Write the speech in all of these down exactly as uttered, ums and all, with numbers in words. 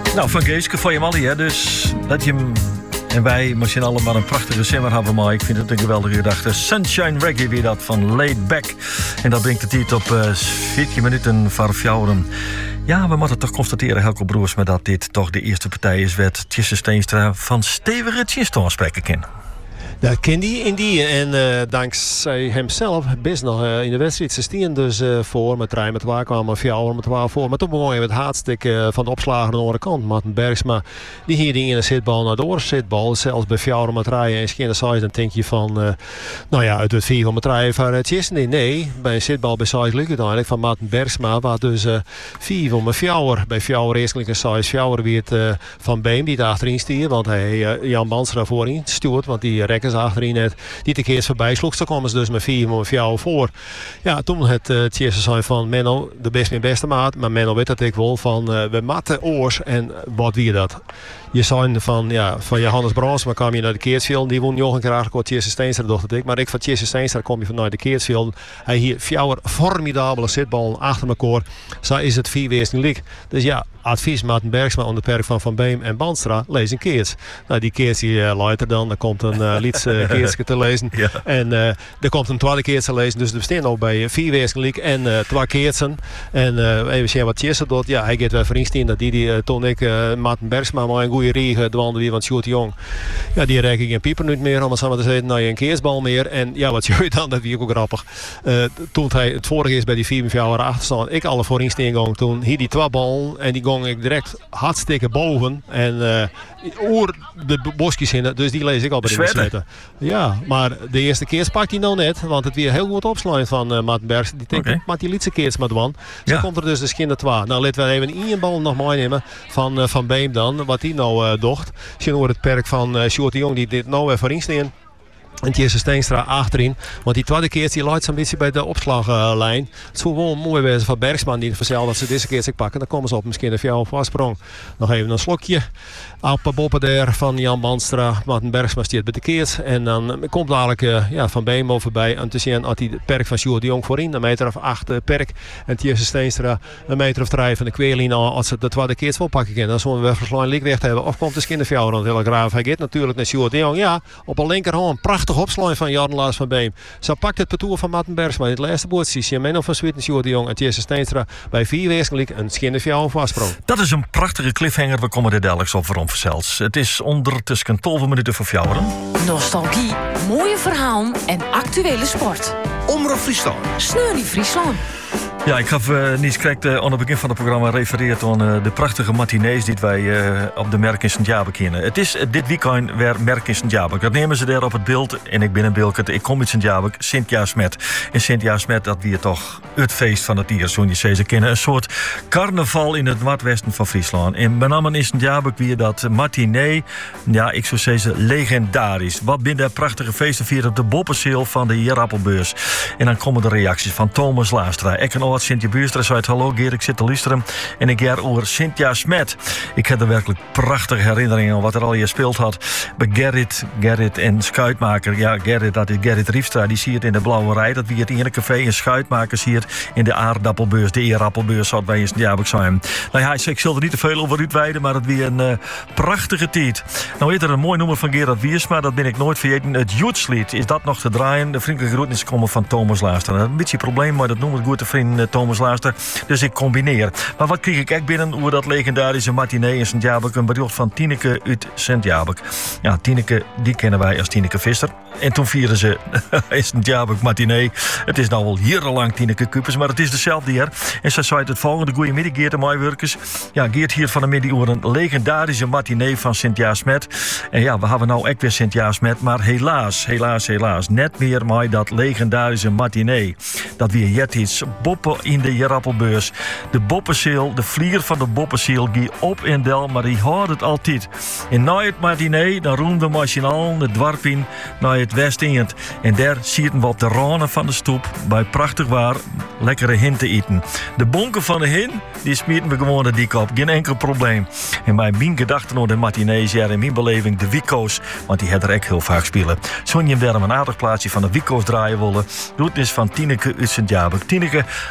Nou, van Geeske van je Malli, hè. Dus dat je hem en wij misschien allemaal een prachtige zomer hebben, maar ik vind het een geweldige gedachte. Sunshine Reggae weer dat van Laid Back. En dat brengt het hier op uh, veertien minuten voor fjouwen. Ja, we moeten toch constateren, Helco Broers, maar dat dit toch de eerste partij is werd Tjesse Steenstra van stevige Tjinstoon spreken kan. Dat kent hij in die. En uh, dankzij hemzelf best nog uh, in de wedstrijd ze stien dus uh, voor. Met Rijn met waar kwamen Fjouwer met waar voor. Maar toen begon je met het hartstikke uh, van de opslagen aan de andere kant. Martin Bergsma, die hier die in een zitbal naar de oor zitbal. Zelfs bij Fjouwer met Rijn en Skinner Size, dan denk je van... Uh, nou ja, uit het vier van met Rijn van het Tjesse. Nee, nee, bij een zitbal bij Size lukt het uiteindelijk van Martin Bergsma. Waar dus uh, vier van met Fjouwer. Bij Fjouwer eerst een Size. Fjouwer weer het uh, van Beem die daar achterin stier. Want hij uh, Jan Banstra voorin stuurt. Want die rekken achterin net die te keer voorbij sloeg. Zo kwamen ze dus met vier met jou voor. Ja, toen het uh, Tjesse zijn van Menno, de best mijn beste maat. Maar Menno weet dat ik wel van uh, we matten oors en wat wie dat. Je zijn van, ja, van Johannes Brons, maar kwam je naar de Keersveld. Die won nog een keer eigenlijk wat Tjesse Steenstra dacht ik. Maar ik van Tjesse Steenstra kom je vanuit de Keersveld. Hij hier fjouwer formidabele zitbal achter elkaar. Zo is het vier weersten lik. Dus ja, advies Martin Bergsma onder de perk van Van Beem en Banstra. Lees een keers. Nou, die keers die uh, luidt er dan. Er komt een uh, lieds uh, keersje te lezen. Ja. En uh, er komt een tweede keers te lezen. Dus we staan ook bij vier weersten lik en uh, twee keersen. En uh, even zien wat Tjesse doet. Ja, hij gaat wel voor instien dat die, die uh, toen ik uh, Martin Bergsma maar een goede regen dwaalde weer, want Sjoerd Jong, ja, die rek ik geen pieper niet meer, om het samen te zeggen, nou je een keersbal meer. En ja, wat zie je dan? Dat wie ook grappig. Uh, toen hij het vorige is bij die vier jaar achter staan, ik alle voor instien ging toen hier die twee ballen en die ging ik direct hartstikke boven en uh, oer de bosjes in, dus die lees ik al bij de wedstrijden. Ja, maar de eerste keer pakt hij nou net, want het weer heel goed opslaan van uh, Martin Bergs. Die denkt, okay. Maakt die lietse keers met wan. Zo ja. Komt er dus de schinder twee. Nou, laten we even één bal nog meenemen van, uh, van Beem dan, wat hij nou uh, docht. Zien we het perk van uh, Sjoerd de Jong die dit nou weer voor instaan. En Tjesse Steenstra achterin. Want die tweede keer die leidt zo'n beetje bij de opslaglijn. Het zou wel mooi wezen van Bergsman die verzeld dat ze deze keer zich pakken. Dan komen ze op misschien een fjouw vastsprong. Nog even een slokje. Appa Boppen daar van Jan Banstra. Martin Bergsma stiert bij de keert. En dan komt dadelijk uh, ja, Van Beem voorbij. En te zien had hij de perk van Sjoerd de Jong voorin. Een meter of acht uh, perk. En Tjesse Steenstra een meter of drie van de kweerlijn. Als ze de tweede keer wel pakken kunnen. Dan zullen we verslaan likweg hebben. Of komt de kinderfjouw aan het Graaf. Hij gaat natuurlijk naar Sjoerd de Jong. Ja, op een linkerhand. Prachtig opslaan van Jan Laars van Beem. Zo pakt het parcours van Martin Bergsma. Het laatste boordje. Menno van Swieten, Sjoerd de Jong en Tjesse Steenstra bij vier wezenlijk een schinderfjouw vastsprong. Dat is een prachtige cliffhanger. We komen er dadelijk op waarom verzels. Het is ondertussen twaalf minuten voor fjouweren. Nostalgie, mooie verhalen en actuele sport. Omroep Friesland. Sneurie Friesland. Ja, ik heb uh, niet correct uh, aan het begin van het programma refereerd aan uh, de prachtige matinees die wij uh, op de Merk in Sint-Jabek kennen. Het is uh, dit weekend weer Merk in Sint-Jabek. Dat nemen ze daar op het beeld. En ik ben in Bilkert. Ik kom uit Sint-Jabek. Sint-Jaasmet. En Sint-Jaasmet, dat weer toch het feest van het dier. Zo'n je ze kennen. Een soort carnaval in het noordwesten van Friesland. En met name in Sint-Jabek weer dat matinee. Ja, ik zou zeggen legendarisch. Wat binnen de prachtige feesten vieren op de Boppenseel van de Hierappelbeurs. En dan komen de reacties van Thomas Laastra. Ik kan Sintje Buurstra zei het hallo Geert, ik zit te luisteren en ik jaar over Sint-Jaasmet. Ik heb er werkelijk prachtige herinneringen aan wat er al hier speeld had. Bij Gerrit, Gerrit en Schuitmaker. Ja, Gerrit, dat is Gerrit Riefstra, die zie het in de Blauwe Rij. Dat wie het ene café en Schuitmakers hier in de aardappelbeurs, de eerappelbeurs zat bij in Sint-Jabek zijn. Nou ja, ik zal er niet te veel over uitweiden, maar het weer een uh, prachtige tijd. Nou is er een mooi nummer van Gerard Wiersma, dat ben ik nooit vergeten. Het Joetslied, is dat nog te draaien? De vriendelijke groetnis komen van Thomas Laastra. Een beetje een probleem, maar dat noemt het goed te vriend Thomas Laastra. Dus ik combineer. Maar wat kreeg ik echt binnen over dat legendarische matinee in Sint-Jabek? Een bericht van Tineke uit Sint-Jabek. Ja, Tineke, die kennen wij als Tineke Visser. En toen vierden ze in Sint-Jabek matinee. Het is nou al jarenlang Tineke Kupers, maar het is dezelfde hier. En ze zei het volgende: goeiemiddag Geert en Maaijwerkers. Ja, Geert hier van de middag over een legendarische matinee van Sint-Jaasmet. En ja, we hebben nou echt weer Sint-Jaasmet, maar helaas, helaas, helaas, net meer maar dat legendarische matinee. Dat weer jet iets boppen in de Hierappelbeurs. De Boppenseel, de vlier van de Boppenseel, die op in del, maar die houdt het altijd. En na het matinee, dan roemde machinaal de dwarp in naar het West-Eind. En daar zitten we op de ranen van de stoep bij prachtig waar lekkere hin te eten. De bonken van de hin, die smieten we gewoon de dik op. Geen enkel probleem. En bij mijn gedachten naar de matinees, ja, in mijn beleving de Wico's, want die had er echt heel vaak spelen. Zo'n je daar een aardig plaatsje van de Wico's draaien willen. Doet is van Tineke uit Sint-Jabek. Tineke,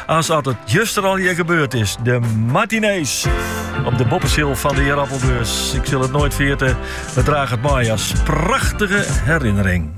als dat het juist er al hier gebeurd is. De matinees op de Boppensil van de Heer Appelbeurs. Ik zal het nooit vergeten. We dragen het mooi als prachtige herinnering.